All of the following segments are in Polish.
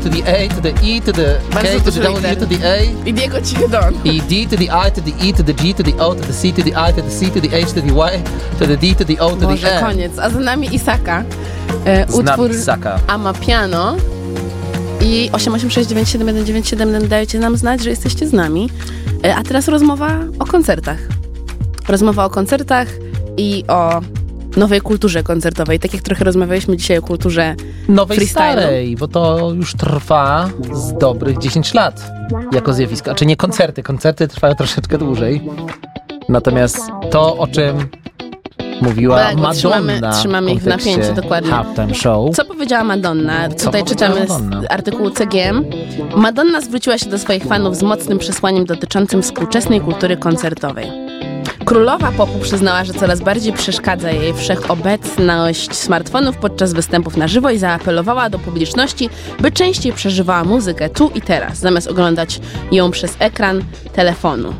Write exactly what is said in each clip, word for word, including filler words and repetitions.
to the A, to the E, to the K, to the W, to the A. I Diego Cichy Don. I D, to the I, to the E, to the G, to the O, to the C, to the I, to the C, to the H, to the Y, to the D, to the O, to Boże, the E. koniec. A za nami Isaka. E, Znam utwór Isaka. Amapiano. I osiem osiem sześć dziewięć siedem jeden dziewięć siedem jeden dajecie nam znać, że jesteście z nami. E, a teraz rozmowa o koncertach. Rozmowa o koncertach i o nowej kulturze koncertowej. Tak jak trochę rozmawialiśmy dzisiaj o kulturze nowej, freestylu. starej, bo to już trwa z dobrych dziesięć lat jako zjawisko. Czy nie koncerty, koncerty trwają troszeczkę dłużej. Natomiast to, o czym mówiła Tak, bo Madonna trzymamy, trzymamy ich w kontekście napięciu, dokładnie. Halftime Show. Co powiedziała Madonna? Co Tutaj powiedziała czytamy Madonna? z artykułu C G M. Madonna zwróciła się do swoich fanów z mocnym przesłaniem dotyczącym współczesnej kultury koncertowej. Królowa popu przyznała, że coraz bardziej przeszkadza jej wszechobecność smartfonów podczas występów na żywo i zaapelowała do publiczności, by częściej przeżywała muzykę tu i teraz, zamiast oglądać ją przez ekran telefonu.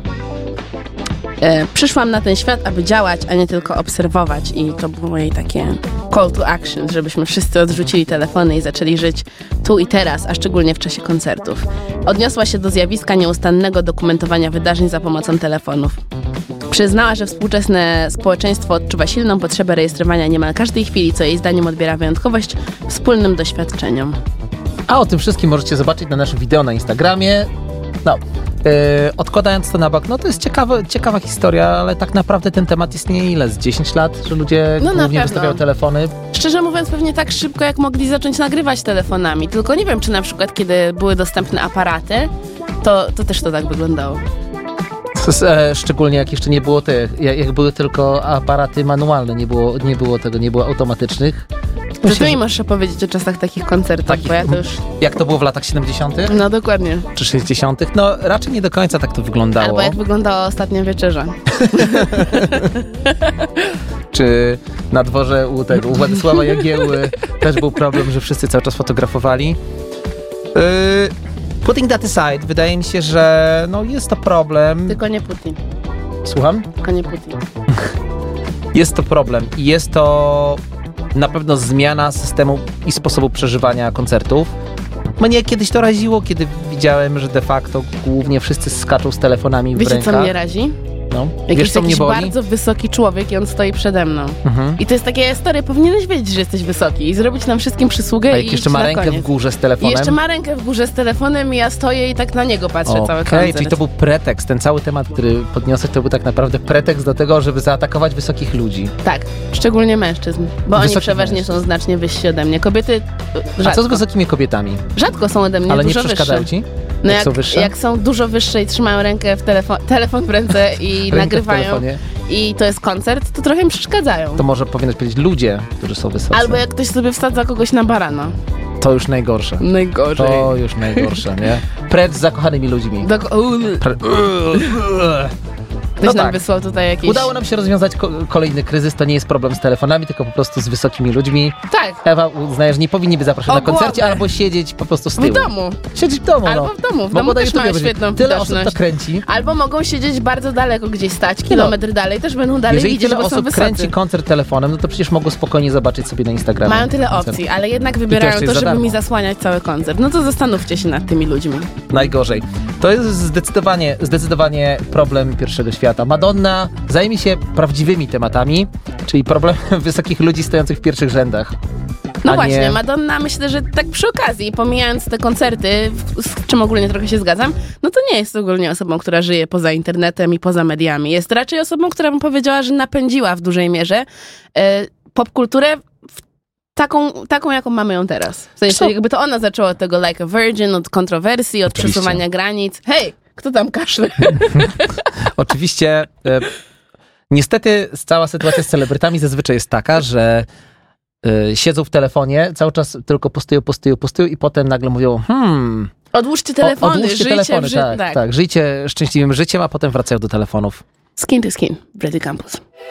E, przyszłam na ten świat, aby działać, a nie tylko obserwować, i to było jej takie call to action, żebyśmy wszyscy odrzucili telefony i zaczęli żyć tu i teraz, a szczególnie w czasie koncertów. Odniosła się do zjawiska nieustannego dokumentowania wydarzeń za pomocą telefonów. Przyznała, że współczesne społeczeństwo odczuwa silną potrzebę rejestrowania niemal każdej chwili, co jej zdaniem odbiera wyjątkowość wspólnym doświadczeniom. A o tym wszystkim możecie zobaczyć na naszym wideo na Instagramie. No, yy, odkładając to na bok, no to jest ciekawa, ciekawa historia, ale tak naprawdę ten temat istnieje ile? Z dziesięć lat, że ludzie No, na głównie pewno. wystawiają telefony. Szczerze mówiąc, pewnie tak szybko, jak mogli zacząć nagrywać telefonami. Tylko nie wiem, czy na przykład, kiedy były dostępne aparaty, to, to też to tak wyglądało. E, szczególnie jak jeszcze nie było tych, jak, jak były tylko aparaty manualne, nie było, nie było tego, nie było automatycznych. To Myślę, ty mi że możesz opowiedzieć o czasach takich koncertów, Takich- bo ja to już... jak to było w latach siedemdziesiątych No dokładnie. czy sześćdziesiątych? No raczej nie do końca tak to wyglądało. Albo jak wyglądała ostatnia wieczerza. Czy na dworze u tego, u Władysława Jagieły też był problem, że wszyscy cały czas fotografowali. Yy, putting that aside, wydaje mi się, że no jest to problem. Tylko nie Putin. Słucham? Tylko nie Putin. Jest to problem i jest to na pewno zmiana systemu i sposobu przeżywania koncertów. Mnie kiedyś to raziło, kiedy widziałem, że de facto głównie wszyscy skaczą z telefonami w Wiecie, rękach. co mnie razi? No. Jak Wiesz, jest co mnie jakiś boli? bardzo wysoki człowiek i on stoi przede mną. Mhm. I to jest takie, stary, powinieneś wiedzieć, że jesteś wysoki i zrobić nam wszystkim przysługę A i jak jeszcze iść ma na rękę koniec. w górze z I telefonem. jeszcze ma rękę w górze z telefonem i ja stoję i tak na niego patrzę cały Okej, koncert. czyli to był pretekst, ten cały temat, który podniosłeś, to był tak naprawdę pretekst do tego, żeby zaatakować wysokich ludzi. Tak, szczególnie mężczyzn, bo oni Wysokich przeważnie mężczyzn. są znacznie wyżsi ode mnie. Kobiety A rzadko. co z wysokimi kobietami? Rzadko są ode mnie Ale nie dużo przeszkadzają wyższe. ci? No jak jak, są wyższe? jak są dużo wyższe i trzymają rękę w telefon, telefon w ręce i Rękę w nagrywają telefonie. i to jest koncert, to trochę mi przeszkadzają. To może powinieneś powiedzieć ludzie, którzy są wysocy. Albo jak ktoś sobie wsadza kogoś na barana. To już najgorsze. Najgorzej. To już najgorsze, nie? Precz z zakochanymi ludźmi. Do, u, Pre... ktoś No nam tak. wysłał tutaj jakieś... Udało nam się rozwiązać ko- kolejny kryzys. To nie jest problem z telefonami, tylko po prostu z wysokimi ludźmi. Tak, Ewa uznaje, że nie powinni być zaproszeni O na koncercie, głowę. albo siedzieć po prostu z w tyłu. domu. Siedzieć w domu, Albo no. w domu. W Bo domu na też YouTubie mają będzie świetną tyle osób widoczność. to kręci. Albo mogą siedzieć bardzo daleko gdzieś stać, kilometr dalej, też będą dalej Jeżeli widzieć, tyle bo są osób wysocy. kręci koncert telefonem, no to przecież mogą spokojnie zobaczyć sobie na Instagramie. Mają tyle koncert. opcji, ale jednak I wybierają to to, jeszcze jest za żeby mi darmo. zasłaniać cały koncert. No to zastanówcie się nad tymi ludźmi. Najgorzej. To jest zdecydowanie, zdecydowanie problem pierwszego świata. Madonna zajmie się prawdziwymi tematami, czyli problem wysokich ludzi stojących w pierwszych rzędach. No A właśnie, nie... Madonna, myślę, że tak przy okazji, pomijając te koncerty, w- z czym ogólnie trochę się zgadzam, no to nie jest ogólnie osobą, która żyje poza internetem i poza mediami. Jest raczej osobą, która bym powiedziała, że napędziła w dużej mierze e, popkulturę w taką, taką, jaką mamy ją teraz. W sensie, Co? jakby to ona zaczęła od tego Like a Virgin, od kontrowersji, od Oczywiście. przesuwania granic. Hej, kto tam kaszle? Oczywiście, e, niestety cała sytuacja z celebrytami zazwyczaj jest taka, że e, siedzą w telefonie, cały czas tylko postują, postują, postują i potem nagle mówią hmm... Odłóżcie o- telefony, odłóżcie żyjcie telefony, w ży- tak, tak. tak, żyjcie szczęśliwym życiem, a potem wracają do telefonów. Skin to skin, Brady Campus.